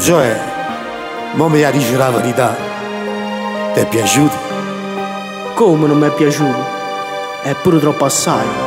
Gioè, mo mi dici la verità. Ti è piaciuto? Come non mi è piaciuto? È pure troppo assai.